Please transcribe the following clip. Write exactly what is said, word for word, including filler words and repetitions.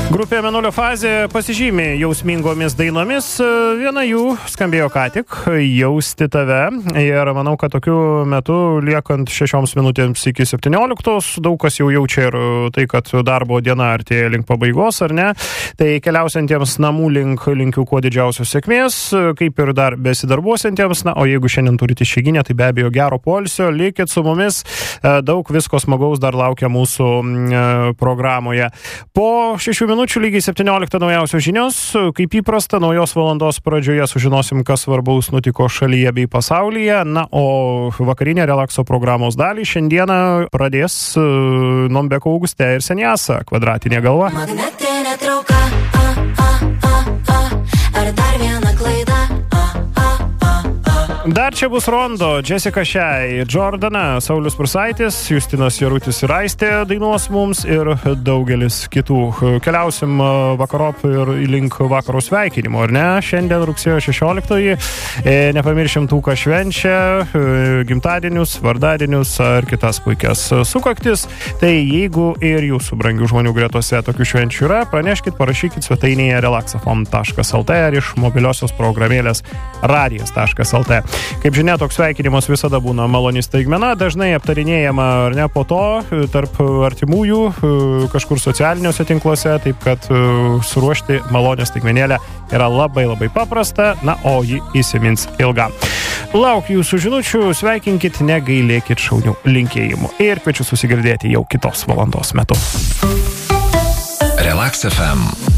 Grupė Mėnulio fazė pasižymė jausmingomis dainomis. Viena jų skambėjo ką tik, Jausti tave. Ir manau, kad tokiu metu, liekant šešioms minutėms iki septynioliktos, daug kas jau jaučia ir tai, kad darbo diena artėja link pabaigos, ar ne? Tai keliausiantiems namų link linkiu kuo didžiausios sėkmės, kaip ir dar besidarbuosiantiems. Na, o jeigu šiandien turite išeiginę, tai be abejo gero poilsio. Likit su mumis. Daug visko smagaus dar laukia mūsų programoje. Po šešių minučių lygiai septynioliktą naujausios žinios. Kaip įprasta, naujos valandos pradžioje sužinosim, kas svarbaus nutiko šalyje bei pasaulyje. Na, o vakarinė relakso programos dalį šiandieną pradės Nombeko Augustė ir Senjasa, Kvadratinė galva. Magnetinė trauka, a, a, a, a, ar dar viena klaida, a, a, a, a. Dar čia bus Rondo, Jessica Shai, Jordana, Saulius Prusaitis, Justinas Jarutis ir Aistė dainuos mums ir daugelis kitų. Keliausim vakarop ir link vakaro sveikinimo, ar ne? Šiandien rugsėjo šešioliktoji. Nepamiršim tų, ką švenčia, gimtadienius, vardadienius ar kitas puikias sukaktis. Tai jeigu ir jūsų brangių žmonių gretose tokių švenčių yra, praneškit, parašykit svetainėje relaxafm taškas lt ar iš mobiliosios programėlės radijas taškas lt. Kaip žinia, toks sveikinimas visada būna maloni staigmena, dažnai aptarinėjama ar ne po to tarp artimųjų kažkur socialiniuose tinkluose, taip kad suruošti malonę staigmenėlę yra labai labai paprasta, na, o ji įsimins ilgam. Laukiu jūsų žinučių, sveikinkit, negailėkit šaunių linkėjimų ir kviečiu susigirdėti jau kitos valandos metu. Relax F M.